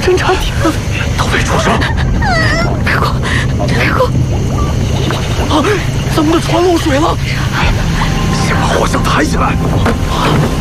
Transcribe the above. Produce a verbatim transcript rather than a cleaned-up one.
侦察艇呢？ 都没出声。 别过，别过！啊，咱们的船漏水了！ 先把货箱抬起来。